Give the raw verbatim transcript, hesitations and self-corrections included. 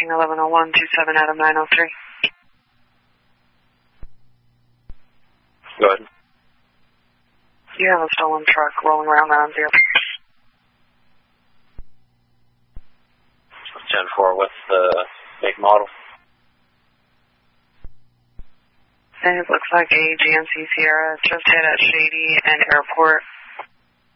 King eleven oh one, two seven Adam nine oh three. Go ahead. You have a stolen truck rolling around on zero. ten four, what's the make model? And it looks like a G M C Sierra just hit at Shady and Airport